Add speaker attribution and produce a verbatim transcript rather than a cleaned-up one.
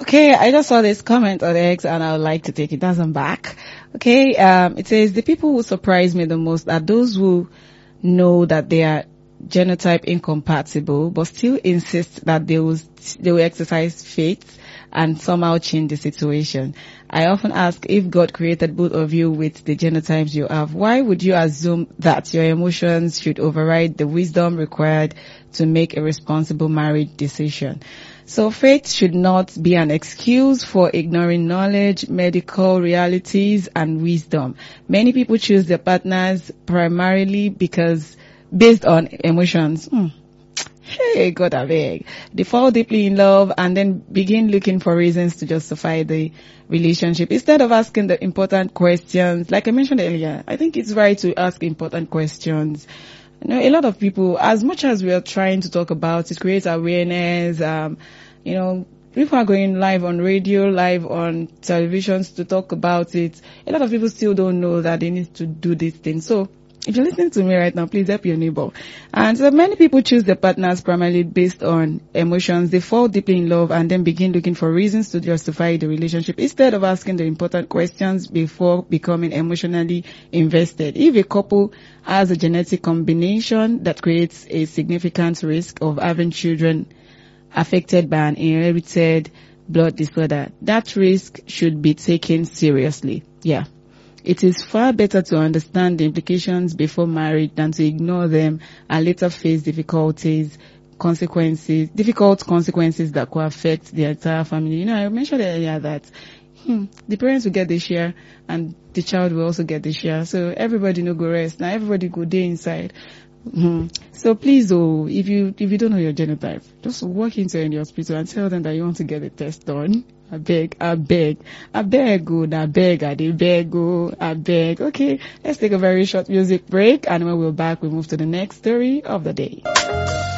Speaker 1: Okay, I just saw this comment on X and I would like to take it as I'm back. Okay, um, it says the people who surprise me the most are those who know that they are genotype incompatible but still insist that they will, they will exercise faith and somehow change the situation. I often ask, if God created both of you with the genotypes you have, why would you assume that your emotions should override the wisdom required to make a responsible marriage decision? So faith should not be an excuse for ignoring knowledge, medical realities, and wisdom. Many people choose their partners primarily because based on emotions. Hmm. Hey, God, I beg. They fall deeply in love and then begin looking for reasons to justify the relationship instead of asking the important questions. Like I mentioned earlier, I think it's right to ask important questions. You know, a lot of people, as much as we are trying to talk about it, create awareness, um, you know, people are going live on radio, live on televisions to talk about it. A lot of people still don't know that they need to do this thing. So, if you're listening to me right now, please help your neighbor. And so many people choose their partners primarily based on emotions. They fall deeply in love and then begin looking for reasons to justify the relationship instead of asking the important questions before becoming emotionally invested. If a couple has a genetic combination that creates a significant risk of having children affected by an inherited blood disorder, that risk should be taken seriously. Yeah. It is far better to understand the implications before marriage than to ignore them and later face difficulties, consequences, difficult consequences that could affect the entire family. You know, I mentioned earlier that hmm, the parents will get the share and the child will also get the share. So everybody no go rest. Now everybody go day inside. Mm-hmm. So please, oh, if you if you don't know your genotype, just walk into any hospital and tell them that you want to get a test done. I beg, I beg, I beg, oh, I beg, I did beg, oh, I beg. Okay, let's take a very short music break, and when we're back, we move to the next story of the day.